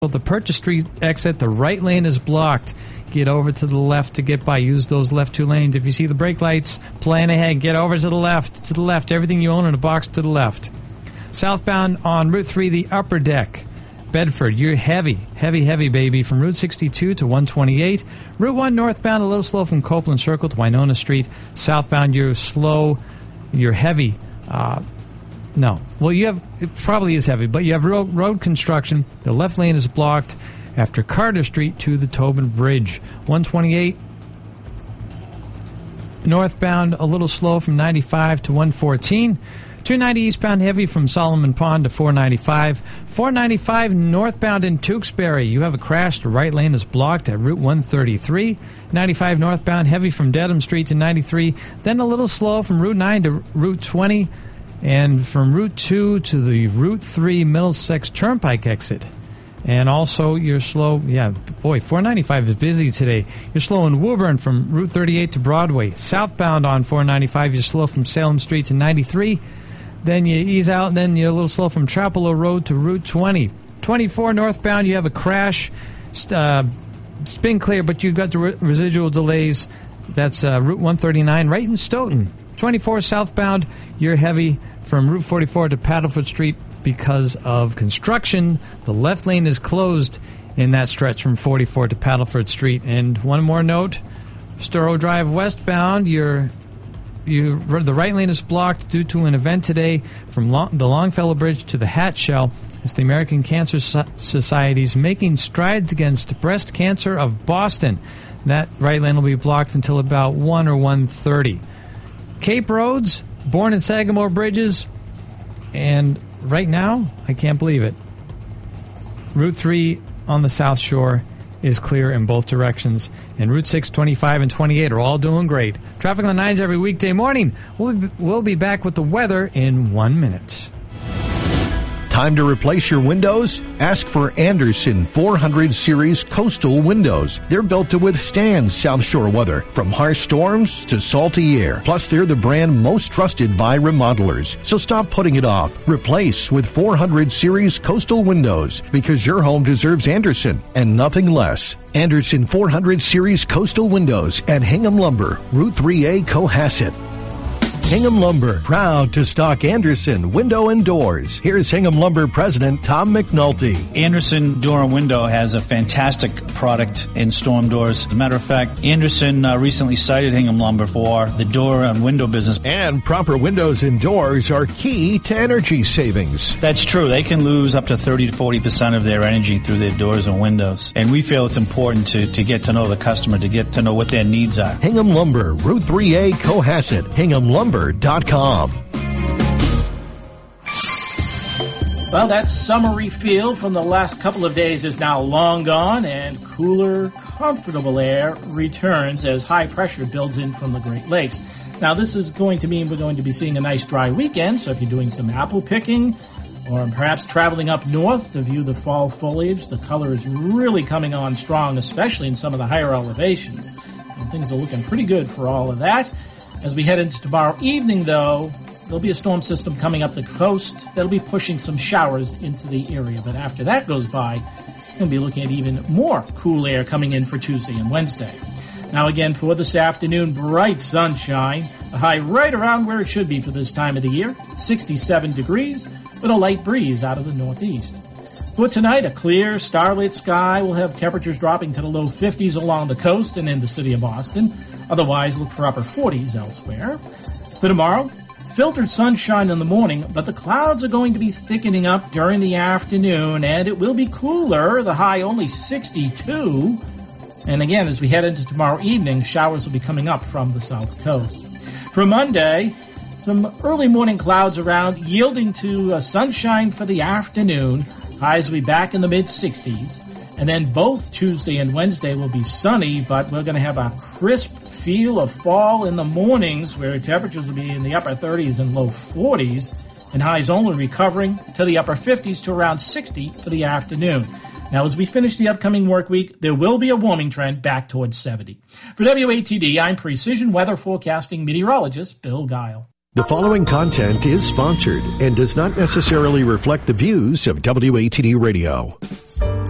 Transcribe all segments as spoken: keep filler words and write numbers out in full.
The Purchase Street exit, the right lane is blocked. Get over to the left to get by. Use those left two lanes. If you see the brake lights, plan ahead. Get over to the left, to the left. Everything you own in a box to the left. Southbound on Route three, the upper deck. Bedford, you're heavy, heavy, heavy, baby, from Route sixty-two to one twenty-eight. Route one northbound, a little slow from Copeland Circle to Winona Street. Southbound, you're slow, you're heavy. Uh, no. Well, you have, it probably is heavy, but you have road, road construction. The left lane is blocked after Carter Street to the Tobin Bridge. one twenty-eight northbound, a little slow from ninety-five to one fourteen. two ninety eastbound heavy from Solomon Pond to four ninety-five. four ninety-five northbound in Tewksbury. You have a crash. The right lane is blocked at Route one thirty-three. ninety-five northbound heavy from Dedham Street to ninety-three. Then a little slow from Route nine to Route twenty. And from Route two to the Route three Middlesex Turnpike exit. And also, you're slow. Yeah, boy, four ninety-five is busy today. You're slow in Woburn from Route thirty-eight to Broadway. Southbound on four ninety-five, you're slow from Salem Street to ninety-three. Then you ease out, and then you're a little slow from Chapel Road to Route twenty. twenty-four northbound, you have a crash. Uh, spin clear, but you've got the re- residual delays. That's uh, Route one thirty-nine right in Stoughton. twenty-four southbound, you're heavy from Route forty-four to Paddleford Street because of construction. The left lane is closed in that stretch from forty-four to Paddleford Street. And one more note, Storrow Drive westbound, you're You, the right lane is blocked due to an event today from Long, the Longfellow Bridge to the Hatch Shell. It's the American Cancer so- Society's Making Strides Against Breast Cancer of Boston. That right lane will be blocked until about one or one thirty. Cape Roads, Bourne and Sagamore Bridges, and right now, I can't believe it, Route three on the South Shore is clear in both directions. And Route six, twenty-five, and twenty-eight are all doing great. Traffic on the nines every weekday morning. We'll be, we'll be back with the weather in one minute. Time to replace your windows? Ask for Andersen four hundred Series Coastal Windows. They're built to withstand South Shore weather, from harsh storms to salty air. Plus, they're the brand most trusted by remodelers. So stop putting it off. Replace with four hundred Series Coastal Windows, because your home deserves Andersen and nothing less. Andersen four hundred Series Coastal Windows at Hingham Lumber, Route three A, Cohasset. Hingham Lumber, proud to stock Andersen window and doors. Here's Hingham Lumber President Tom McNulty. Andersen Door and Window has a fantastic product in storm doors. As a matter of fact, Andersen uh, recently cited Hingham Lumber for the door and window business. And proper windows and doors are key to energy savings. That's true. They can lose up to thirty to forty percent of their energy through their doors and windows. And we feel it's important to, to get to know the customer, to get to know what their needs are. Hingham Lumber, Route three A, Cohasset. Hingham Lumber dot com. Well, that summery feel from the last couple of days is now long gone, and cooler, comfortable air returns as high pressure builds in from the Great Lakes. Now, this is going to mean we're going to be seeing a nice dry weekend, so if you're doing some apple picking or perhaps traveling up north to view the fall foliage, the color is really coming on strong, especially in some of the higher elevations. And things are looking pretty good for all of that. As we head into tomorrow evening, though, there'll be a storm system coming up the coast that'll be pushing some showers into the area. But after that goes by, we're going to be looking at even more cool air coming in for Tuesday and Wednesday. Now again, for this afternoon, bright sunshine, a high right around where it should be for this time of the year, sixty-seven degrees, with a light breeze out of the northeast. For tonight, a clear, starlit sky will have temperatures dropping to the low fifties along the coast and in the city of Boston. Otherwise, look for upper forties elsewhere. For tomorrow, filtered sunshine in the morning, but the clouds are going to be thickening up during the afternoon, and it will be cooler, the high only sixty-two. And again, as we head into tomorrow evening, showers will be coming up from the south coast. For Monday, some early morning clouds around, yielding to uh, sunshine for the afternoon. Highs will be back in the mid-sixties. And then both Tuesday and Wednesday will be sunny, but we're going to have a crisp feel of fall in the mornings, where temperatures will be in the upper thirties and low forties, and highs only recovering to the upper fifties to around sixty for the afternoon. Now, as we finish the upcoming work week, there will be a warming trend back towards seventy. For W A T D, I'm Precision Weather Forecasting meteorologist Bill Guile. The following content is sponsored and does not necessarily reflect the views of W A T D Radio.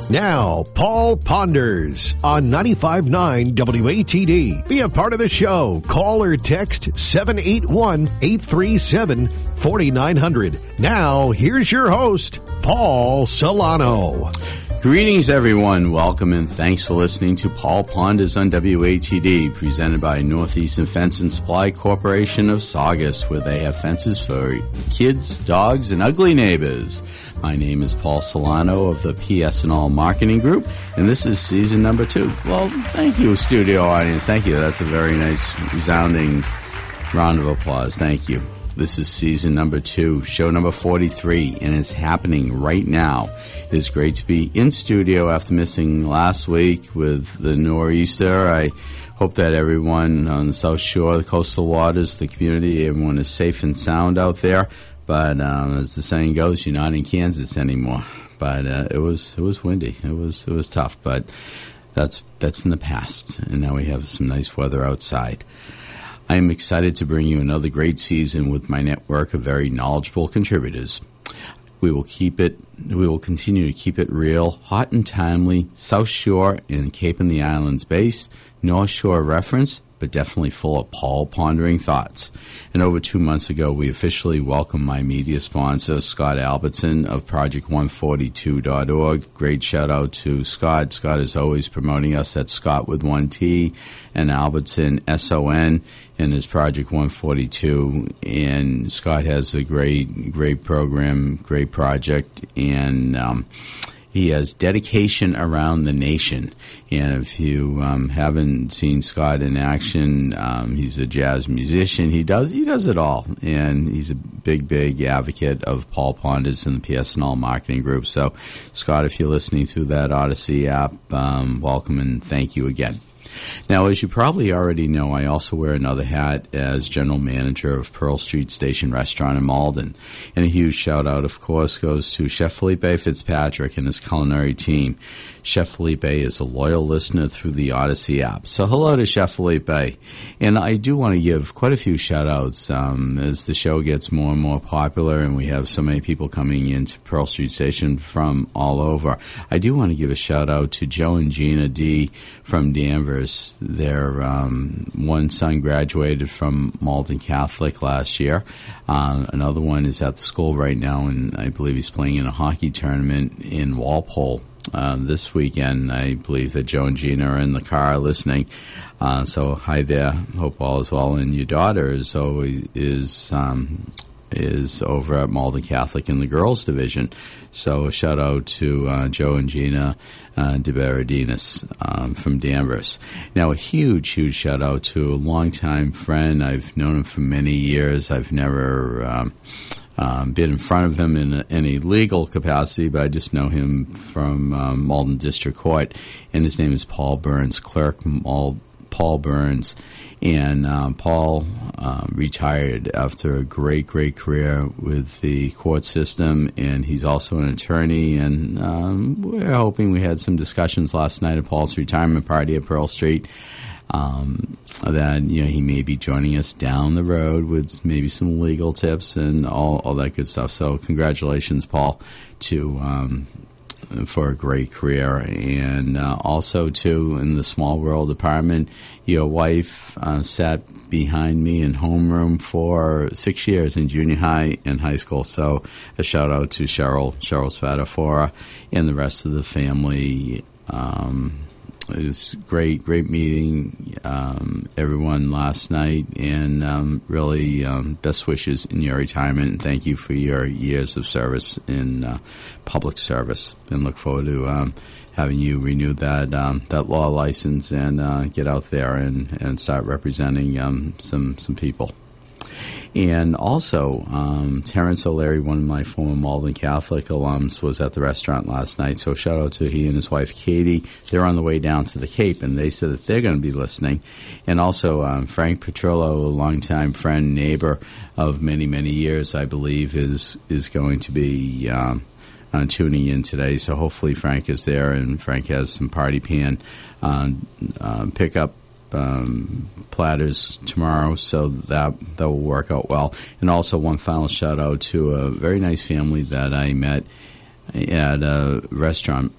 Now, Paul Ponders on ninety-five point nine W A T D. Be a part of the show. Call or text seven eight one, eight three seven, four nine zero zero. Now, here's your host, Paul Solano. Greetings, everyone. Welcome and thanks for listening to Paul Ponders on W A T D, presented by Northeastern Fence and Supply Corporation of Saugus, where they have fences for kids, dogs, and ugly neighbors. My name is Paul Solano of the P S and All Marketing Group, and this is season number two. Well, thank you, studio audience. Thank you. That's a very nice, resounding round of applause. Thank you. This is season number two, show number forty-three, and it's happening right now. It is great to be in studio after missing last week with the nor'easter. I hope that everyone on the South Shore, the coastal waters, the community, everyone is safe and sound out there. But um, as the saying goes, you're not in Kansas anymore. But uh, it was it was windy. It was it was tough. But that's that's in the past, and now we have some nice weather outside. I am excited to bring you another great season with my network of very knowledgeable contributors. We will keep it. We will continue to keep it real, hot and timely, South Shore and Cape and the Islands based, North Shore reference, but definitely full of Paul pondering thoughts. And over two months ago, we officially welcomed my media sponsor, Scott Albertson of project one forty-two dot org. Great shout out to Scott. Scott is always promoting us. That's Scott with one T and Albertson, S O N, in his project one forty-two. And Scott has a great, great program, great project, and um, he has dedication around the nation. And if you um, haven't seen Scott in action, um, he's a jazz musician. He does he does it all. And he's a big, big advocate of Paul Ponders and the P S and All Marketing Group. So, Scott, if you're listening through that Odyssey app, um, welcome and thank you again. Now, as you probably already know, I also wear another hat as general manager of Pearl Street Station Restaurant in Malden. And a huge shout-out, of course, goes to Chef Felipe Fitzpatrick and his culinary team. Chef Felipe is a loyal listener through the Odyssey app. So hello to Chef Felipe. And I do want to give quite a few shout-outs um, as the show gets more and more popular and we have so many people coming into Pearl Street Station from all over. I do want to give a shout-out to Joe and Gina D. from Danvers. Their um, one son graduated from Malden Catholic last year. Uh, another one is at the school right now, and I believe he's playing in a hockey tournament in Walpole. Uh, this weekend. I believe that Joe and Gina are in the car listening. Uh, so hi there. Hope all is well. And your daughter is always, is um, is over at Malden Catholic in the girls division. So a shout out to uh, Joe and Gina uh, DeBerardinis um, from Danvers. Now a huge, huge shout out to a longtime friend. I've known him for many years. I've never Um, Um, been in front of him in any legal capacity, but I just know him from um, Malden District Court, and his name is Paul Burns, Clerk Mal- Paul Burns. And um, Paul um, retired after a great, great career with the court system, and he's also an attorney. And um, we're hoping we had some discussions last night at Paul's retirement party at Pearl Street. Um, that, you know, he may be joining us down the road with maybe some legal tips and all, all that good stuff. So congratulations, Paul, to um, for a great career. And uh, also, too, in the Small World department, your wife uh, sat behind me in homeroom for six years in junior high and high school. So a shout-out to Cheryl, Cheryl Spadafora, and the rest of the family. Um It was great, great meeting um, everyone last night, and um, really um, best wishes in your retirement, and thank you for your years of service in uh, public service, and look forward to um, having you renew that um, that law license and uh, get out there and, and start representing um, some some people. And also, um, Terrence O'Leary, one of my former Malden Catholic alums, was at the restaurant last night. So shout out to he and his wife, Katie. They're on the way down to the Cape, and they said that they're going to be listening. And also, um, Frank Petrillo, a longtime friend, neighbor of many, many years, I believe, is is going to be um, uh, tuning in today. So hopefully Frank is there, and Frank has some party pan uh, uh, pickup Um, platters tomorrow, so that that will work out well. And also one final shout out to a very nice family that I met at a restaurant